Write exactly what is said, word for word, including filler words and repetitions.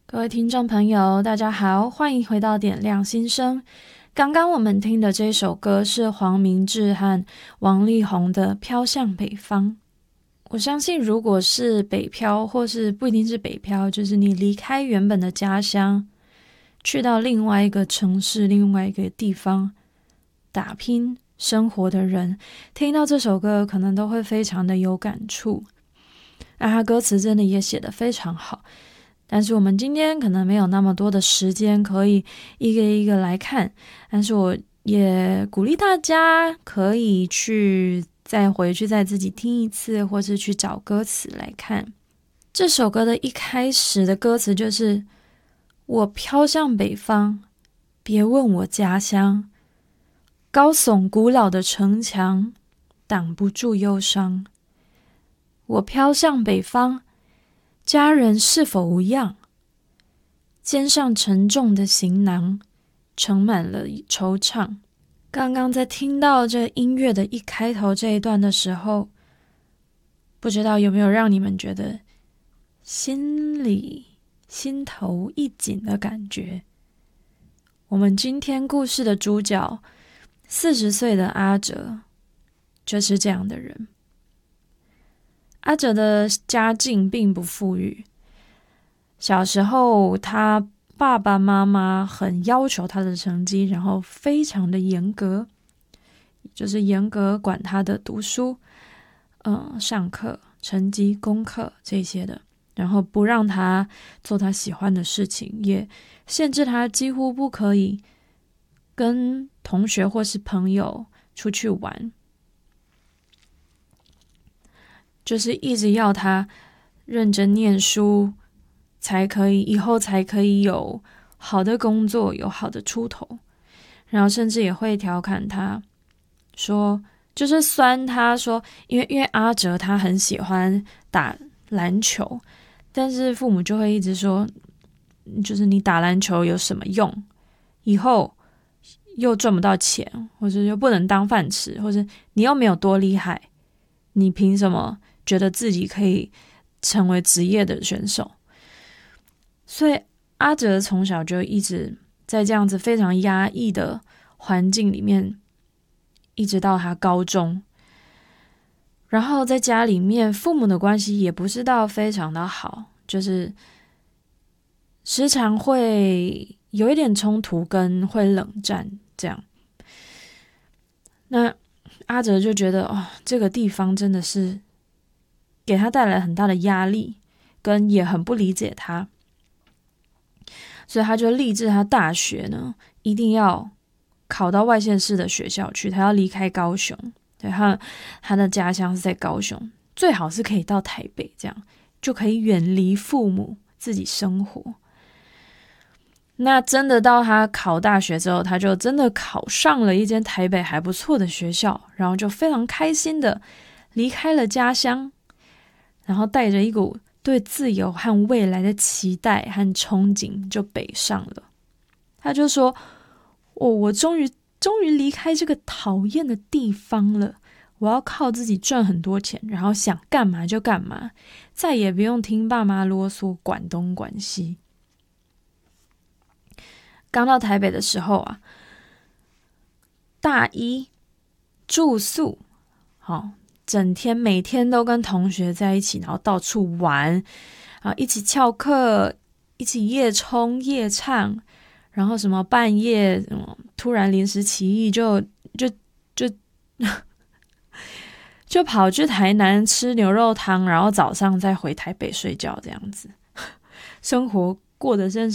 各位听众朋友大家好，欢迎回到点亮心声。刚刚我们听的这首歌是黄明志和王力宏的《飘向北方》。我相信如果是北漂，或是不一定是北漂，就是你离开原本的家乡，去到另外一个城市，另外一个地方打拼生活的人，听到这首歌可能都会非常的有感触。那他歌词真的也写得非常好，但是我们今天可能没有那么多的时间可以一个一个来看，但是我也鼓励大家可以去再回去再自己听一次，或是去找歌词来看。这首歌的一开始的歌词就是我飘向北方，别问我家乡，高耸古老的城墙挡不住忧伤。我飘向北方，家人是否无恙？肩上沉重的行囊盛满了惆怅。刚刚在听到这音乐的一开头这一段的时候，不知道有没有让你们觉得心里心头一紧的感觉。我们今天故事的主角四十岁的阿哲就是这样的人。阿哲的家境并不富裕，小时候他爸爸妈妈很要求他的成绩，然后非常的严格，就是严格管他的读书、呃、上课、成绩、功课这些的，然后不让他做他喜欢的事情，也限制他几乎不可以跟同学或是朋友出去玩，就是一直要他认真念书，才可以以后才可以有好的工作，有好的出头。然后甚至也会调侃他说，就是酸他说，因为因为阿哲他很喜欢打篮球，但是父母就会一直说，就是你打篮球有什么用？以后又赚不到钱，或者又不能当饭吃，或者你又没有多厉害，你凭什么觉得自己可以成为职业的选手？所以阿哲从小就一直在这样子非常压抑的环境里面，一直到他高中。然后在家里面父母的关系也不是到非常的好，就是时常会有一点冲突跟会冷战这样。那阿哲就觉得哦，这个地方真的是给他带来很大的压力，跟也很不理解他，所以他就立志他大学呢一定要考到外县市的学校去，他要离开高雄。对，他他的家乡是在高雄，最好是可以到台北，这样就可以远离父母，自己生活。那真的到他考大学之后，他就真的考上了一间台北还不错的学校，然后就非常开心的离开了家乡，然后带着一股对自由和未来的期待和憧憬就北上了。他就说，哦，我终于终于离开这个讨厌的地方了，我要靠自己赚很多钱，然后想干嘛就干嘛，再也不用听爸妈啰嗦，管东管西。刚到台北的时候啊，大一住宿，好，整天每天都跟同学在一起，然后到处玩，然后一起翘课，一起夜冲夜唱，然后什么半夜、嗯、突然临时起意就就就就跑去台南吃牛肉汤，然后早上再回台北睡觉，这样子生活过得真